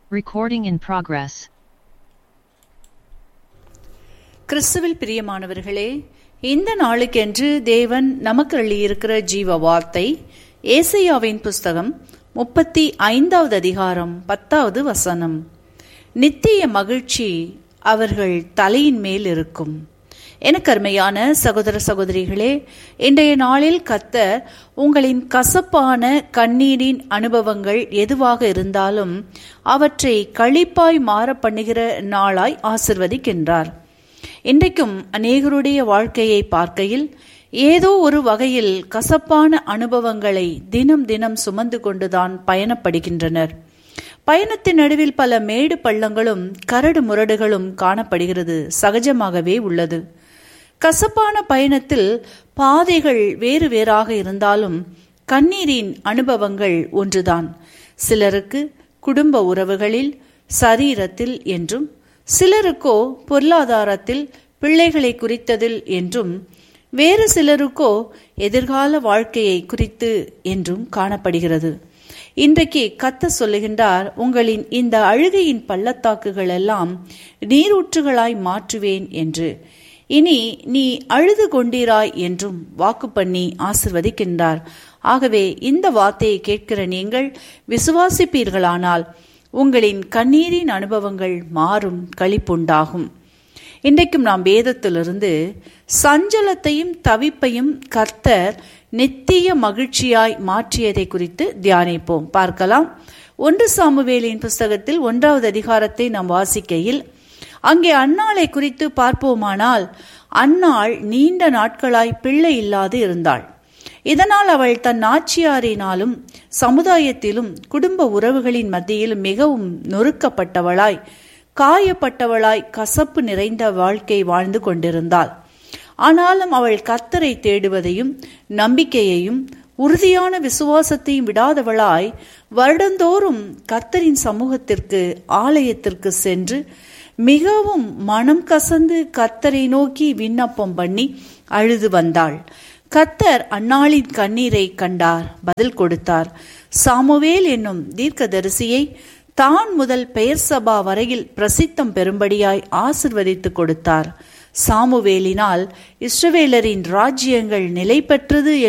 Recording in progress. கிறிஸ்துவில் பிரியமானவர்களே, இந்த நாளுக்கென்று தேவன் நமக்கு அளியிருக்கிற ஜீவ வார்த்தை ஏசாயாவின் புஸ்தகம் 35வது அதிகாரம் 10வது வசனம். நித்திய மகிழ்ச்சி அவர்கள் தலையின் மேல் இருக்கும். எனக்கு அருமையான சகோதர சகோதரிகளே, இன்றைய நாளில் கர்த்தர் உங்களின் கசப்பான கண்ணீரின் அனுபவங்கள் எதுவாக இருந்தாலும் அவற்றை களிப்பாய் மாற பண்ணுகிற நாளாய் ஆசிர்வதிக்கின்றார். இன்றைக்கும் அநேகருடைய வாழ்க்கையை பார்க்கையில் ஏதோ ஒரு வகையில் கசப்பான அனுபவங்களை தினம் தினம் சுமந்து கொண்டுதான் பயணப்படுகின்றனர். பயணத்தின் நடுவில் பல மேடு பள்ளங்களும் கரடு முரடுகளும் காணப்படுகிறது, சகஜமாகவே உள்ளது. கசப்பான பயணத்தில் பாதைகள் வேறு வேறாக இருந்தாலும் கண்ணீரின் அனுபவங்கள் ஒன்றுதான். சிலருக்கு குடும்ப உறவுகளில், சரீரத்தில் என்றும், சிலருக்கோ பொருளாதாரத்தில், பிள்ளைகளை குறித்ததில் என்றும், வேறு சிலருக்கோ எதிர்கால வாழ்க்கையை குறித்து என்றும் காணப்படுகிறது. இன்றைக்கு கர்த்தர் சொல்லுகின்றார், உங்களின் இந்த அழுகையின் பள்ளத்தாக்குகள் எல்லாம் நீரூற்றுகளாய் மாற்றுவேன் என்று. இனி நீ அழுது கொண்டீராய் என்றும் வாக்கு பண்ணி ஆசிர்வதிக்கின்றார். ஆகவே இந்த வார்த்தையை கேட்கிற நீங்கள் விசுவாசிப்பீர்களானால் உங்களின் கண்ணீரின் அனுபவங்கள் மாறும், களிப்புண்டாகும். இன்றைக்கும் நாம் வேதத்திலிருந்து சஞ்சலத்தையும் தவிப்பையும் கர்த்தர் நித்திய மகிழ்ச்சியாய் மாற்றியதை குறித்து தியானிப்போம். பார்க்கலாம். 1 சாமுவேலின் புஸ்தகத்தில் 1வது அதிகாரத்தை நாம் வாசிக்கையில் அங்கே அன்னாளை குறித்து பார்ப்போமானால், அன்னாள் நீண்ட நாட்களாய் பிள்ளை இல்லாது இருந்தாள். இதனால் அவள் தன் நாச்சியாரினாலும் சமுதாயத்திலும் குடும்ப உறவுகளின் மத்தியிலும் மிகவும் நொறுக்கப்பட்டவளாய், காயப்பட்டவளாய், கசப்பு நிறைந்த வாழ்க்கை வாழ்ந்து கொண்டிருந்தாள். ஆனாலும் அவள் கர்த்தரை தேடுவதையும் நம்பிக்கையையும் உறுதியான விசுவாசத்தையும் விடாதவளாய் வருடந்தோறும் கர்த்தரின் சமூகத்திற்கு, ஆலயத்திற்கு சென்று மிகவும் மனம் கசந்து கர்த்தரை நோக்கி விண்ணப்பம் பண்ணி அழுது வந்தாள். கர்த்தர் அன்னாளின் கண்ணீரை கண்டார், பதில் கொடுத்தார். சாமுவேல் என்னும் தீர்க்கதரிசியை தான் முதல் பெயர்சபா வரையில் பிரசித்தம் பெறும்படியாய் ஆசிர்வதித்து கொடுத்தார். சாமுவேலினால் இஸ்ரவேலரின் ராஜ்யங்கள் நிலை பெற்றது